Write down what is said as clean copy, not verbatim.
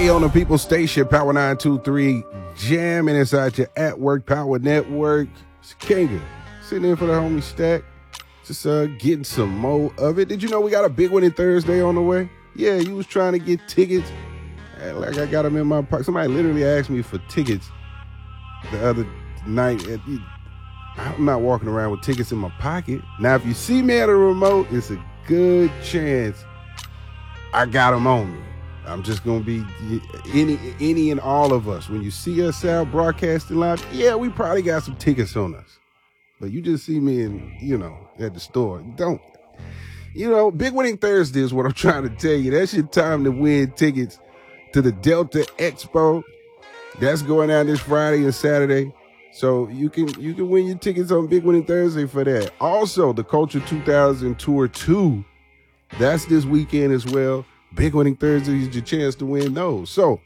on the People Station, Power 923, jamming inside your At Work Power Network. It's Kinga, sitting in for the homie Stack, just getting some more of it. Did you know we got a big winning Thursday on the way? Yeah, you was trying to get tickets, like I got them in my pocket. Somebody literally asked me for tickets the other night. I'm not walking around with tickets in my pocket. Now, if you see me at a remote, it's a good chance I got them on me. I'm just going to be any and all of us. When you see us out broadcasting live, yeah, we probably got some tickets on us. But you just see me at the store. Don't. Big Winning Thursday is what I'm trying to tell you. That's your time to win tickets to the Delta Expo. That's going out this Friday and Saturday. So you can win your tickets on Big Winning Thursday for that. Also, the Culture 2000 Tour 2. That's this weekend as well. Big Winning Thursday is your chance to win those. So